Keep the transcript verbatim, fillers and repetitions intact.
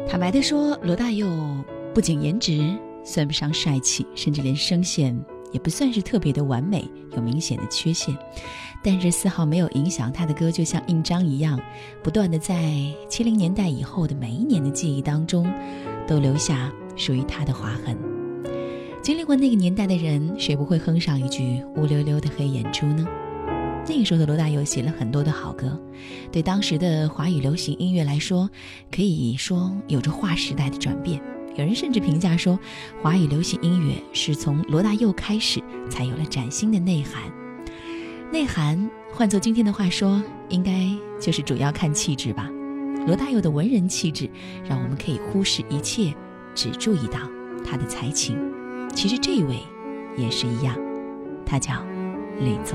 坦白地说，罗大佑不仅颜值算不上帅气，甚至连声线也不算是特别的完美，有明显的缺陷，但是丝毫没有影响他的歌就像印章一样，不断的在七零年代以后的每一年的记忆当中都留下属于他的划痕。经历过那个年代的人，谁不会哼上一句乌溜溜的黑眼珠呢？那个时候的罗大佑写了很多的好歌，对当时的华语流行音乐来说，可以说有着划时代的转变。有人甚至评价说，华语流行音乐是从罗大佑开始才有了崭新的内涵。内涵换作今天的话说，应该就是主要看气质吧。罗大佑的文人气质让我们可以忽视一切，只注意到他的才情。其实这位也是一样，他叫李宗